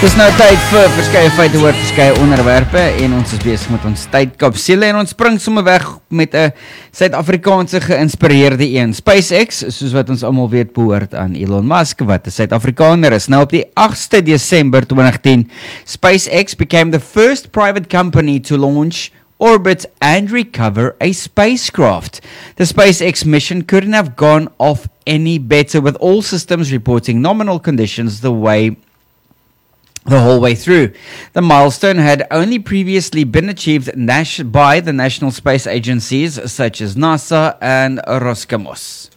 Dis nou tyd vir verskeie feite oor verskeie onderwerpe en ons is besig met ons tydkapsule en ons spring sommer weg met 'n Suid-Afrikaanse geïnspireerde een. SpaceX, soos wat ons almal weet, behoort aan Elon Musk, wat 'n Suid-Afrikaner is. Nou op die 8de Desember 2010, SpaceX became the first private company to launch, orbit and recover a spacecraft. The SpaceX mission couldn't have gone off any better, with all systems reporting nominal conditions the whole way through. The milestone had only previously been achieved by the national space agencies such as NASA and Roscosmos.